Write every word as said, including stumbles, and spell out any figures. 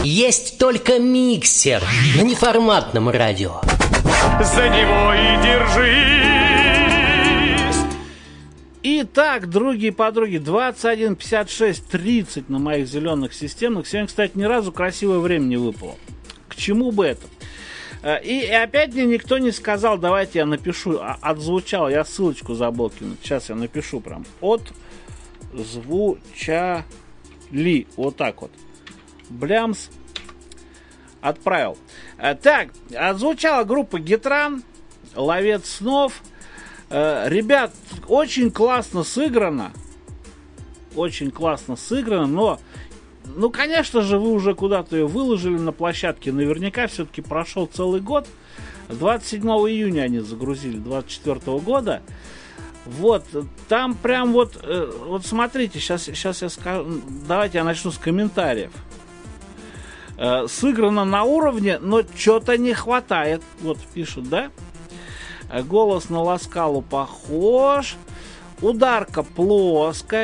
Есть только миксер на неформатном радио. За него и держись. Итак, другие подруги, двадцать один пятьдесят шесть тридцать на моих зеленых системных. Сегодня, кстати, ни разу красивое время не выпало. К чему бы это? И, и опять мне никто не сказал, давайте я напишу, отзвучал, я ссылочку забыл кинуть. Сейчас я напишу прям. Отзвучали. Вот так вот. Блямс. Отправил. Так, отзвучала группа Гитран, Ловец снов. Ребят, очень классно сыграно. Очень классно сыграно, но, ну, конечно же, вы уже куда-то ее выложили на площадке. Наверняка все-таки прошел целый год. двадцать седьмого июня они загрузили двадцать четвёртого года. Вот, там прям вот, вот смотрите, сейчас, сейчас я скажу, давайте я начну с комментариев. Сыграно на уровне, но что-то не хватает. Вот пишут, да? Голос на Ласкалу похож. Ударка плоская.